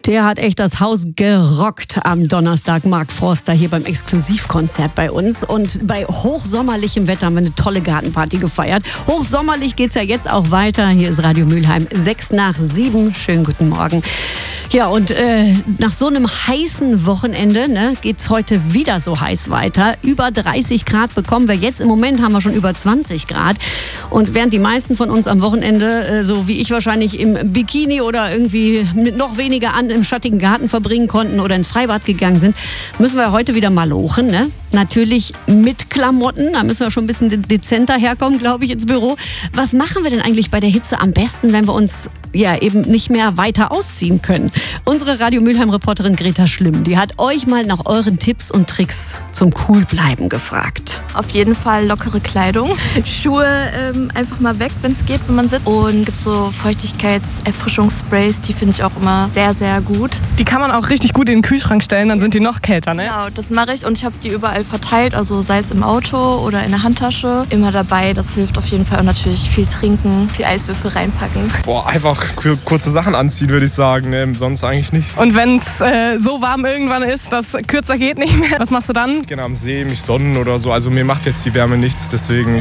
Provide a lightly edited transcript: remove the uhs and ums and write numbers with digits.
Der hat echt das Haus gerockt am Donnerstag. Mark Forster hier beim Exklusivkonzert bei uns. Und bei hochsommerlichem Wetter haben wir eine tolle Gartenparty gefeiert. Hochsommerlich geht's ja jetzt auch weiter. Hier ist Radio Mülheim, 6:06. Schönen guten Morgen. Ja, und nach so einem heißen Wochenende geht's heute wieder so heiß weiter. Über 30 Grad bekommen wir jetzt. Im Moment haben wir schon über 20 Grad. Und während die meisten von uns am Wochenende, so wie ich wahrscheinlich im Bikini oder irgendwie mit noch weniger an im schattigen Garten verbringen konnten oder ins Freibad gegangen sind, müssen wir heute wieder mal lochen. Ne? Natürlich mit Klamotten. Da müssen wir schon ein bisschen dezenter herkommen, glaube ich, ins Büro. Was machen wir denn eigentlich bei der Hitze am besten, wenn wir uns ja eben nicht mehr weiter ausziehen können? Unsere Radio Mülheim-Reporterin Greta Schlimm, die hat euch mal nach euren Tipps und Tricks zum Coolbleiben gefragt. Auf jeden Fall lockere Kleidung. Schuhe einfach mal weg, wenn es geht, wenn man sitzt. Und es gibt so Feuchtigkeitserfrischungssprays, die finde ich auch immer sehr, sehr gut. Die kann man auch richtig gut in den Kühlschrank stellen, dann sind die noch kälter, ne? Genau, das mache ich und ich habe die überall verteilt, also sei es im Auto oder in der Handtasche. Immer dabei, das hilft auf jeden Fall. Und natürlich viel trinken, viel Eiswürfel reinpacken. Einfach kurze Sachen anziehen, würde ich sagen, ne? Sonst eigentlich nicht. Und wenn es so warm irgendwann ist, dass kürzer geht nicht mehr, was machst du dann? Genau, am See, mich sonnen oder so. Also mir macht jetzt die Wärme nichts, deswegen